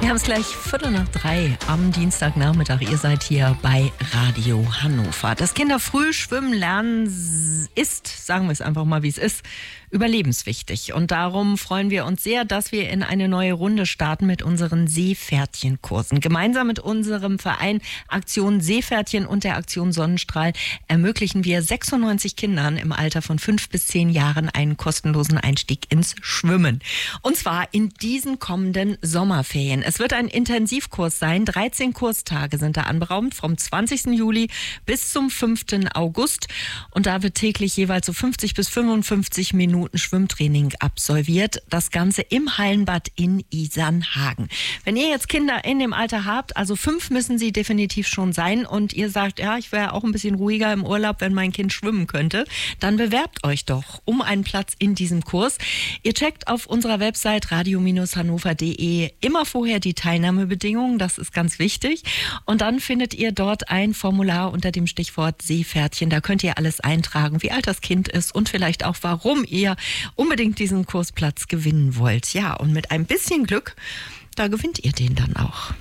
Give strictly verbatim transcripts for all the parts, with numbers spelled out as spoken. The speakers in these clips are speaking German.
Wir haben es gleich Viertel nach drei am Dienstagnachmittag. Ihr seid hier bei Radio Hannover. Das Kinderfrüh schwimmen lernen ist, sagen wir es einfach mal, wie es ist, überlebenswichtig. Und darum freuen wir uns sehr, dass wir in eine neue Runde starten mit unseren Seepferdchenkursen. Gemeinsam mit unserem Verein Aktion Seepferdchen und der Aktion Sonnenstrahl ermöglichen wir sechsundneunzig Kindern im Alter von fünf bis zehn Jahren einen kostenlosen Einstieg ins Schwimmen. Und zwar in diesen kommenden Sommerferien. Es wird ein Intensivkurs sein. dreizehn Kurstage sind da anberaumt, vom zwanzigsten Juli bis zum fünften August. Und da wird täglich jeweils so fünfzig bis fünfundfünfzig Minuten Schwimmtraining absolviert. Das Ganze im Hallenbad in Isernhagen. Wenn ihr jetzt Kinder in dem Alter habt, also fünf müssen sie definitiv schon sein, und ihr sagt, ja, ich wäre auch ein bisschen ruhiger im Urlaub, wenn mein Kind schwimmen könnte, dann bewerbt euch doch um einen Platz in diesem Kurs. Ihr checkt auf unserer Website radio hannover punkt de immer vorher die Teilnahmebedingungen, das ist ganz wichtig. Und dann findet ihr dort ein Formular unter dem Stichwort Seepferdchen. Da könnt ihr alles eintragen, wie alt das Kind ist und vielleicht auch, warum ihr unbedingt diesen Kursplatz gewinnen wollt. Ja, und mit ein bisschen Glück, da gewinnt ihr den dann auch.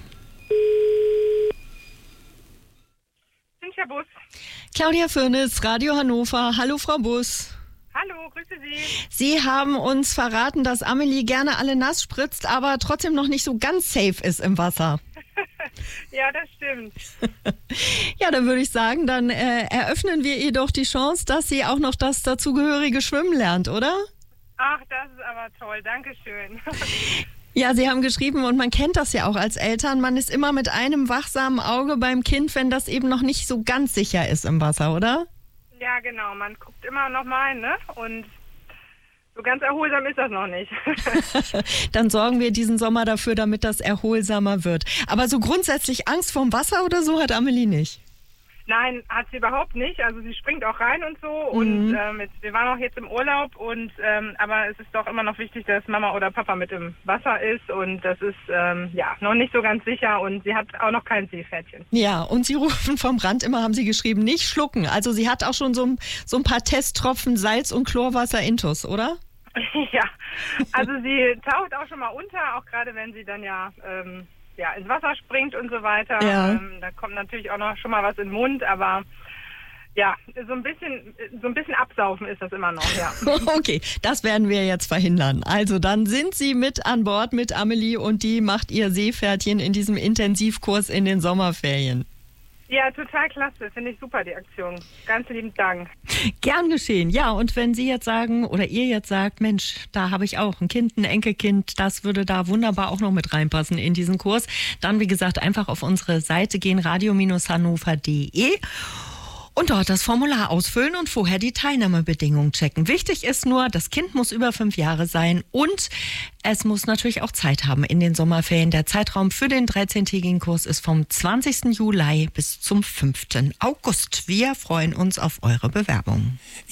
Cynthia Bus. Claudia Firnis, Radio Hannover. Hallo, Frau Bus. Hallo, grüße Sie. Sie haben uns verraten, dass Amelie gerne alle nass spritzt, aber trotzdem noch nicht so ganz safe ist im Wasser. Ja, das stimmt. Ja, dann würde ich sagen, dann äh, eröffnen wir ihr doch die Chance, dass sie auch noch das dazugehörige Schwimmen lernt, oder? Ach, das ist aber toll. Dankeschön. Ja, Sie haben geschrieben, und man kennt das ja auch als Eltern, man ist immer mit einem wachsamen Auge beim Kind, wenn das eben noch nicht so ganz sicher ist im Wasser, oder? Ja, genau. Man guckt immer noch mal, ne? Und so ganz erholsam ist das noch nicht. Dann sorgen wir diesen Sommer dafür, damit das erholsamer wird. Aber so grundsätzlich Angst vorm Wasser oder so hat Amelie nicht? Nein, hat sie überhaupt nicht. Also sie springt auch rein und so. Und Mhm. ähm, jetzt, wir waren auch jetzt im Urlaub. und ähm, Aber es ist doch immer noch wichtig, dass Mama oder Papa mit im Wasser ist. Und das ist ähm, ja noch nicht so ganz sicher. Und sie hat auch noch kein Seepferdchen. Ja, und Sie rufen vom Rand immer, haben Sie geschrieben, nicht schlucken. Also sie hat auch schon so ein, so ein paar Testtropfen Salz- und Chlorwasser intus, oder? Ja, also sie taucht auch schon mal unter, auch gerade wenn sie dann ja, ähm, ja ins Wasser springt und so weiter. Ja. Ähm, da kommt natürlich auch noch schon mal was in den Mund, aber ja, so ein bisschen, so ein bisschen absaufen ist das immer noch, ja. Okay, das werden wir jetzt verhindern. Also dann sind Sie mit an Bord mit Amelie, und die macht ihr Seepferdchen in diesem Intensivkurs in den Sommerferien. Ja, total klasse. Finde ich super, die Aktion. Ganz lieben Dank. Gern geschehen. Ja, und wenn Sie jetzt sagen oder ihr jetzt sagt, Mensch, da habe ich auch ein Kind, ein Enkelkind, das würde da wunderbar auch noch mit reinpassen in diesen Kurs, dann, wie gesagt, einfach auf unsere Seite gehen, radio hannover punkt de, und dort das Formular ausfüllen und vorher die Teilnahmebedingungen checken. Wichtig ist nur, das Kind muss über fünf Jahre sein, und es muss natürlich auch Zeit haben in den Sommerferien. Der Zeitraum für den dreizehntägigen Kurs ist vom zwanzigsten Juli bis zum fünften August. Wir freuen uns auf eure Bewerbung.